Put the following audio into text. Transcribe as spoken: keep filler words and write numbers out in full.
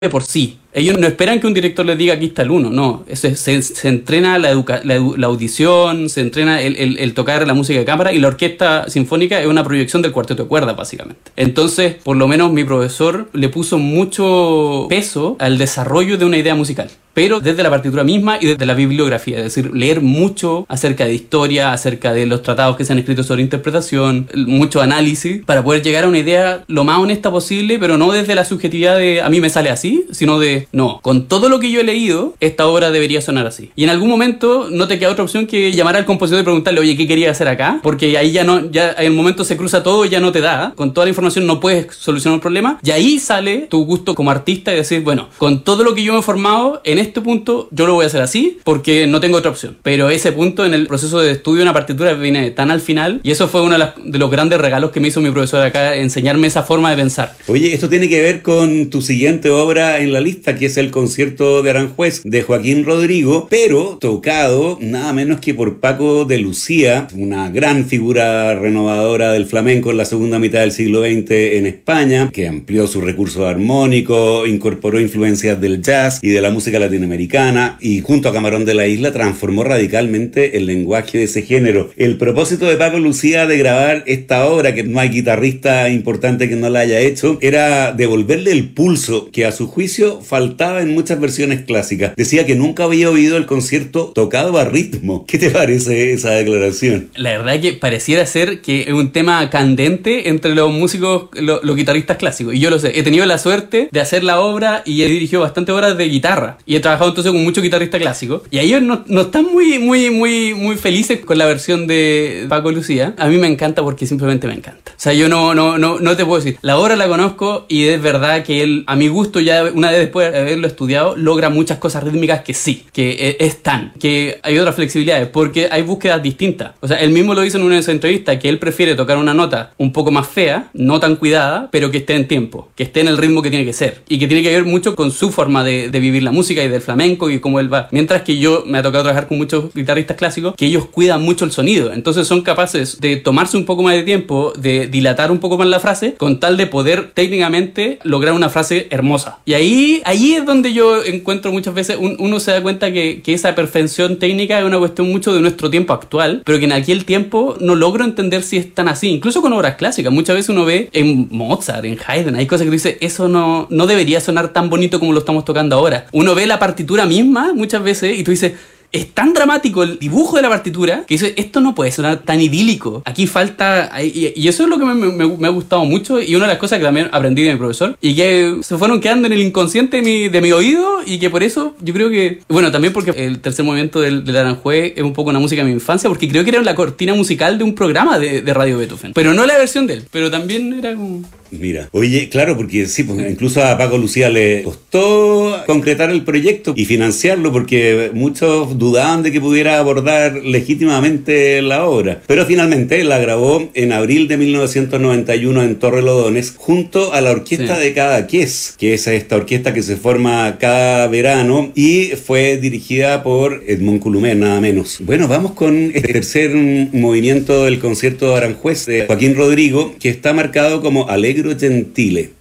de por sí. Ellos no esperan que un director les diga aquí está el uno, no. Eso es- se, se entrena la, educa- la, edu- la audición, se entrena el, el- el tocar la música de cámara y la orquesta sinfónica es una proyección del cuarteto de cuerdas, básicamente. Entonces, por lo menos mi profesor le puso mucho peso al desarrollo de una idea musical, pero desde la partitura misma y desde la bibliografía, es decir, leer mucho acerca de historia, acerca de los tratados que se han escrito sobre interpretación, mucho análisis, para poder llegar a una idea lo más honesta posible, pero no desde la subjetividad de a mí me sale así, sino de no, con todo lo que yo he leído, esta obra debería sonar así. Y en algún momento no te queda otra opción que llamar al compositor y preguntarle, oye, ¿qué quería hacer acá? Porque ahí ya no, ya en el momento se cruza todo y ya no te da, con toda la información no puedes solucionar el problema, y ahí sale tu gusto como artista y decir, bueno, con todo lo que yo me he formado, en este punto yo lo voy a hacer así porque no tengo otra opción. Pero ese punto en el proceso de estudio de una partitura viene tan al final, y eso fue uno de, las- de los grandes regalos que me hizo mi profesor acá, enseñarme esa forma de pensar. Oye, esto tiene que ver con tu siguiente obra en la lista, que es el concierto de Aranjuez de Joaquín Rodrigo, pero tocado nada menos que por Paco de Lucía, una gran figura renovadora del flamenco en la segunda mitad del siglo veinte en España, que amplió sus recursos armónicos, incorporó influencias del jazz y de la música latinoamericana, y junto a Camarón de la Isla transformó radicalmente el lenguaje de ese género. El propósito de Paco Lucía de grabar esta obra, que no hay guitarrista importante que no la haya hecho, era devolverle el pulso que a su juicio faltaba en muchas versiones clásicas. Decía que nunca había oído el concierto tocado a ritmo. ¿Qué te parece esa declaración? La verdad es que pareciera ser que es un tema candente entre los músicos, lo- los guitarristas clásicos. Y yo lo sé, he tenido la suerte de hacer la obra y he dirigido bastantes horas de guitarra. Y he trabajado entonces con muchos guitarristas clásicos. Y ellos no, no están muy, muy, muy, muy felices con la versión de Paco Lucía. A mí me encanta porque simplemente me encanta. O sea, yo no, no, no, no te puedo decir. La obra la conozco y es verdad que él, a mi gusto, ya una vez después de haberlo estudiado, logra muchas cosas rítmicas que sí, que e- están, que hay otras flexibilidades, porque hay búsquedas distintas. O sea, él mismo lo dice en una de sus entrevistas, que él prefiere tocar una nota un poco más fea, no tan cuidada, pero que esté en tiempo, que esté en el ritmo que tiene que ser, y que tiene que ver mucho con su forma de, de vivir la música y del flamenco y cómo él va. Mientras que yo me ha tocado trabajar con muchos guitarristas clásicos, que ellos cuidan mucho el sonido, entonces son capaces de tomarse un poco más de tiempo, de dilatar un poco más la frase, con tal de poder técnicamente lograr una frase hermosa. Y ahí, ahí es donde yo encuentro muchas veces, un- uno se da cuenta que, que esa perfección técnica es una cuestión mucho de nuestro tiempo actual, pero que en aquel tiempo no logro entender si es tan así. Incluso con obras clásicas, muchas veces uno ve en Mozart, en Haydn, hay cosas que tú dices, eso no, no debería sonar tan bonito como lo estamos tocando ahora. Uno ve la partitura misma muchas veces y tú dices, es tan dramático el dibujo de la partitura que dice, esto no puede sonar tan idílico. Aquí falta... Y, y eso es lo que me, me- me ha gustado mucho, y una de las cosas que también aprendí de mi profesor y que se fueron quedando en el inconsciente de mi, de mi oído, y que por eso yo creo que... Bueno, también porque el tercer movimiento del, del Aranjuez es un poco una música de mi infancia, porque creo que era la cortina musical de un programa de, de Radio Beethoven. Pero no la versión de él, pero también era como... Mira, oye, claro, porque sí, pues, incluso a Paco Lucía le costó concretar el proyecto y financiarlo, porque muchos dudaban de que pudiera abordar legítimamente la obra. Pero finalmente la grabó en abril de mil novecientos noventa y uno en Torrelodones, junto a la Orquesta Sí. de Cadaqués, que es esta orquesta que se forma cada verano y fue dirigida por Edmond Colomer, nada menos. Bueno, vamos con el tercer movimiento del concierto de Aranjuez de Joaquín Rodrigo, que está marcado como Allegro Gentile.